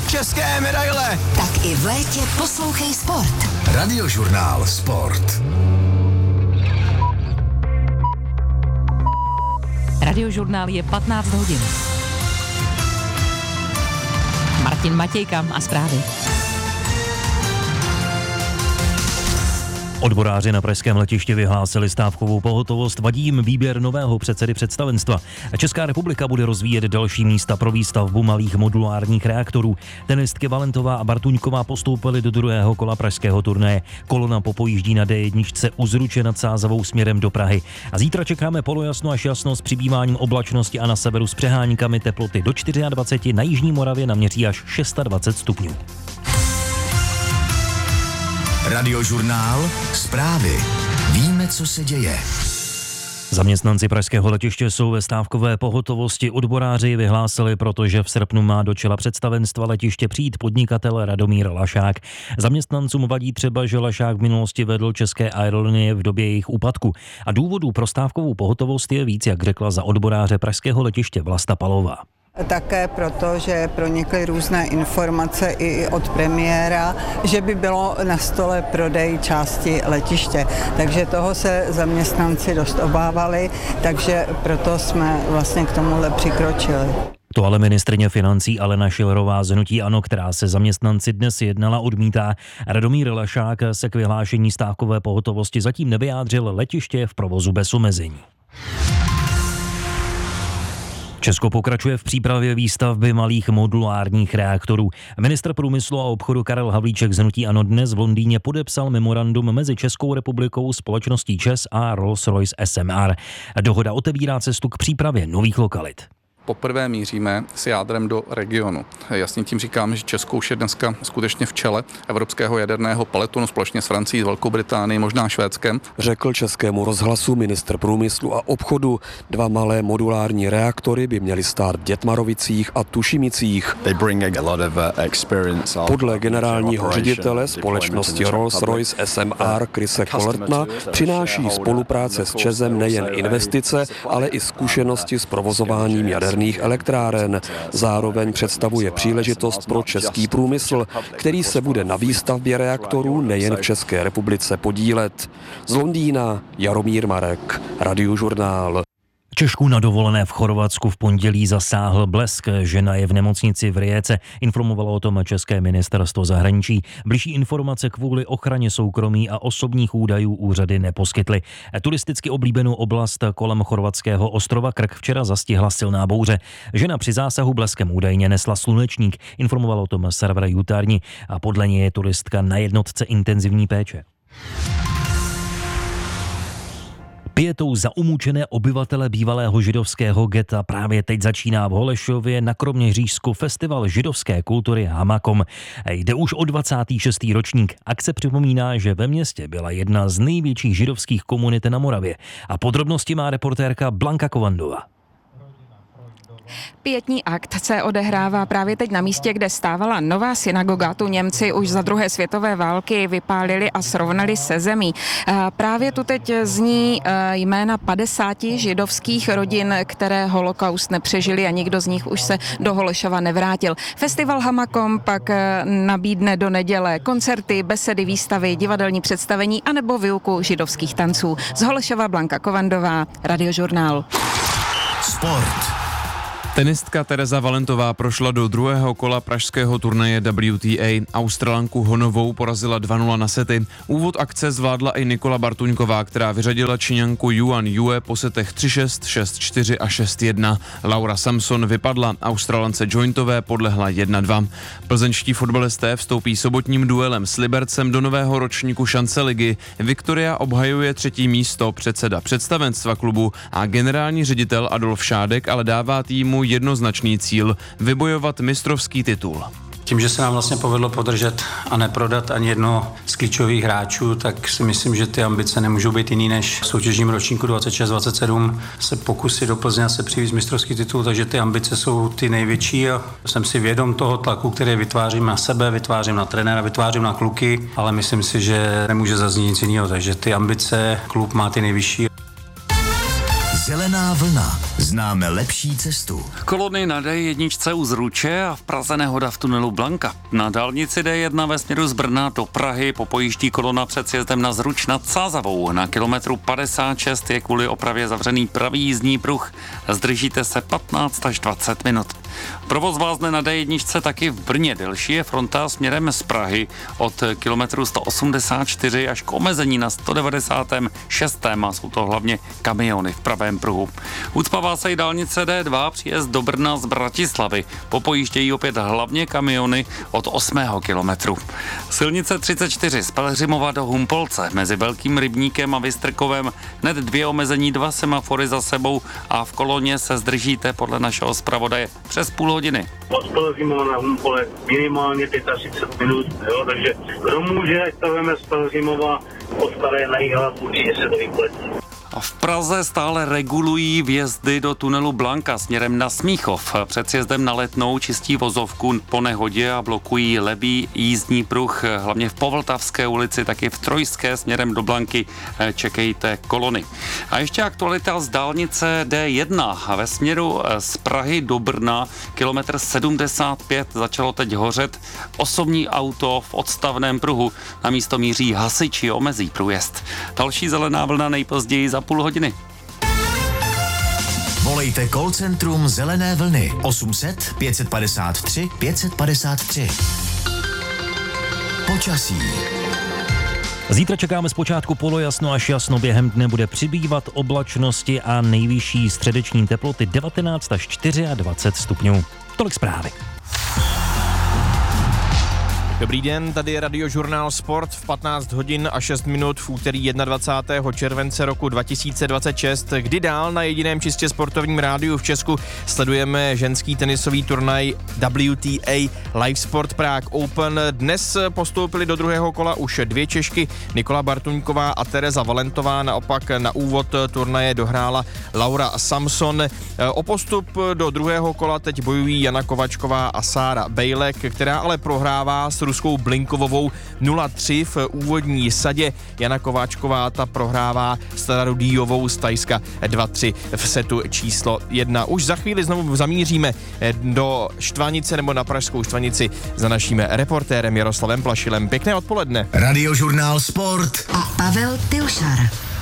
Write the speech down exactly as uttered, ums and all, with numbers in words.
České medaile! Tak i v létě poslouchej sport. Radiožurnál Sport. Radiožurnál je patnáct hodin. Martin Matějka a zprávy. Odboráři na pražském letišti vyhlásili stávkovou pohotovost, vadí jim výběr nového předsedy představenstva. Česká republika bude rozvíjet další místa pro výstavbu malých modulárních reaktorů. Tenistky Valentová a Bartuňková postoupily do druhého kola pražského turnaje. Kolona popojíždí na dé jedna u Zruče nad Sázavou směrem do Prahy. A zítra čekáme polojasno až jasno s přibýváním oblačnosti a na severu s přeháníkami, teploty do dvacet čtyři, na jižní Moravě naměří až dvacet šest stupňů. Radiožurnál Zprávy. Víme, co se děje. Zaměstnanci pražského letiště jsou ve stávkové pohotovosti. Odboráři vyhlásili, protože v srpnu má do čela představenstva letiště přijít podnikatel Radomír Lašák. Zaměstnancům vadí třeba, že Lašák v minulosti vedl české aerolinie v době jejich úpadku. A důvodů pro stávkovou pohotovost je víc, jak řekla za odboráře pražského letiště Vlasta Palová. Také proto, že pronikly různé informace i od premiéra, že by bylo na stole prodej části letiště. Takže toho se zaměstnanci dost obávali, takže proto jsme vlastně k tomuhle přikročili. To ale ministryně financí Alena Schillerová z hnutí ANO, která se zaměstnanci dnes jednala, odmítá. Radomír Lašák se k vyhlášení stávkové pohotovosti zatím nevyjádřil, letiště je v provozu bez omezení. Česko pokračuje v přípravě výstavby malých modulárních reaktorů. Ministr průmyslu a obchodu Karel Havlíček z hnutí ANO dnes v Londýně podepsal memorandum mezi Českou republikou, společností ČEZ a Rolls-Royce S M R. Dohoda otevírá cestu k přípravě nových lokalit. Poprvé míříme s jádrem do regionu. Jasně tím říkám, že Česko už je dneska skutečně v čele evropského jaderného pelotonu společně s Francií, Velkou Británií, možná Švédskem. Řekl Českému rozhlasu ministr průmyslu a obchodu. Dva malé modulární reaktory by měly stát v Dětmarovicích a Tušimicích. Podle generálního ředitele společnosti Rolls-Royce S M R Chrise Collertona přináší spolupráce s ČEZem nejen investice, ale i zkušenosti s provozováním jaderných elektráren. Zároveň představuje příležitost pro český průmysl, který se bude na výstavbě reaktorů nejen v České republice podílet. Z Londýna Jaromír Marek, Radiožurnál. Češku na dovolené v Chorvatsku v pondělí zasáhl blesk. Žena je v nemocnici v Rijece. Informovalo o tom české ministerstvo zahraničí. Bližší informace kvůli ochraně soukromí a osobních údajů úřady neposkytly. Turisticky oblíbenou oblast kolem chorvatského ostrova Krk včera zastihla silná bouře. Žena při zásahu bleskem údajně nesla slunečník. Informovalo o tom server Jutarnyi a podle něj je turistka na jednotce intenzivní péče. Pietou za umučené obyvatele bývalého židovského geta právě teď začíná v Holešově na Kroměřížsku festival židovské kultury Hamakom. Jde už o dvacátý šestý ročník. Akce připomíná, že ve městě byla jedna z největších židovských komunit na Moravě. A podrobnosti má reportérka Blanka Kovandová. Pietní akt se odehrává právě teď na místě, kde stávala nová synagoga. Tu Němci už za druhé světové války vypálili a srovnali se zemí. Právě tu teď zní jména padesáti židovských rodin, které holokaust nepřežili a nikdo z nich už se do Holešova nevrátil. Festival Hamakom pak nabídne do neděle koncerty, besedy, výstavy, divadelní představení anebo výuku židovských tanců. Z Holešova Blanka Kovandová, Radiožurnál. Sport. Tenistka Tereza Valentová prošla do druhého kola pražského turnaje W T A. Australanku Honovou porazila dva nula na sety. Úvod akce zvládla i Nikola Bartuňková, která vyřadila Číňanku Yuan Yue po setech tři šest, šest čtyři a šest jedna. Laura Samson vypadla, Australance Jointové podlehla jedna dva. Plzeňští fotbalisté vstoupí sobotním duelem s Libercem do nového ročníku šance ligy. Viktoria obhajuje třetí místo, předseda představenstva klubu a generální ředitel Adolf Šádek ale dává týmu jednoznačný cíl – vybojovat mistrovský titul. Tím, že se nám vlastně povedlo podržet a neprodat ani jedno z klíčových hráčů, tak si myslím, že ty ambice nemůžou být jiný než v soutěžním ročníku dvacet šest dvacet sedm se pokusit do Plzně se přivést mistrovský titul, takže ty ambice jsou ty největší a jsem si vědom toho tlaku, který vytvářím na sebe, vytvářím na trenéra, vytvářím na kluky, ale myslím si, že nemůže zaznít nic jiného, takže ty ambice klub má ty nejvyšší. Zelená Zelená vlna. Známe lepší cestu. Kolony na D jedna u Zruče a v Praze nehoda v tunelu Blanka. Na dálnici D jedna ve směru z Brna do Prahy popojíždí kolona před sjezdem na Zruč nad Sázavou. Na kilometru padesát šest je kvůli opravě zavřený pravý jízdní pruh. Zdržíte se patnáct až dvacet minut. Provoz vázne na D jedna taky v Brně. Delší je fronta směrem z Prahy od kilometru sto osmdesát čtyři až k omezení na sto devadesát šest a jsou to hlavně kamiony v pravém pruhu. Ucpává se i dálnice D dva, příjezd do Brna z Bratislavy. Popojíždějí opět hlavně kamiony od osmého kilometru. Silnice třicet čtyři z Pelhřimova do Humpolce mezi Velkým Rybníkem a Vystrkovem hned dvě omezení, dva semafory za sebou a v koloně se zdržíte podle našeho zpravodaje přes půl hodiny. Od Pelhřimova na Humpolec minimálně třicet pět minut, jo, takže kdo může, ať to veme z Pelhřimova od Staré na Jihlavu, určitě se to vyplatí. A v Praze stále regulují vjezdy do tunelu Blanka směrem na Smíchov. Před sjezdem na Letnou čistí vozovku po nehodě a blokují levý jízdní pruh. Hlavně v Povltavské ulici, taky v Trojské směrem do Blanky čekejte kolony. A ještě aktualita z dálnice D jedna. Ve směru z Prahy do Brna kilometr sedmdesát pět začalo teď hořet osobní auto v odstavném pruhu. Na místo míří hasiči, omezí průjezd. Další zelená vlna nejpozději za půl hodiny. Volejte call centrum Zelené vlny osm set pět padesát tři pět padesát tři. Počasí. Zítra čekáme zpočátku polojasno až jasno, během dne bude přibývat oblačnosti a nejvyšší středeční teploty devatenáct až dvacet čtyři stupňů. Tolik zprávy. Dobrý den, tady je Radiožurnál Sport v patnáct hodin a šest minut v úterý dvacátého prvního července roku dva tisíce dvacet šest, kdy dál na jediném čistě sportovním rádiu v Česku sledujeme ženský tenisový turnaj W T A Live Sport Prague Open. Dnes postoupili do druhého kola už dvě Češky, Nikola Bartuňková a Tereza Valentová, naopak na úvod turnaje dohrála Laura Samson. O postup do druhého kola teď bojují Jana Kovačková a Sára Bejlek, která ale prohrává s ruskou Blinkovovou nula tři v úvodní sadě. Jana Kováčková ta prohrává Stararudíjovou z Tajska dva tři v setu číslo jedna. Už za chvíli znovu zamíříme do Štvanice nebo na pražskou Štvanici za naším reportérem Jaroslavem Plašilem. Pěkné odpoledne. Radiožurnál Sport a Pavel Pilšar.